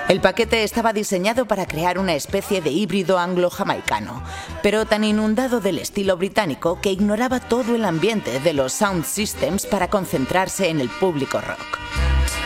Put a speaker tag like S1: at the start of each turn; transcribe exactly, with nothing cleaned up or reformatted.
S1: El paquete estaba diseñado para crear una especie de híbrido anglo-jamaicano, pero tan inundado del estilo británico que ignoraba todo el ambiente de los sound systems para concentrarse en el público rock.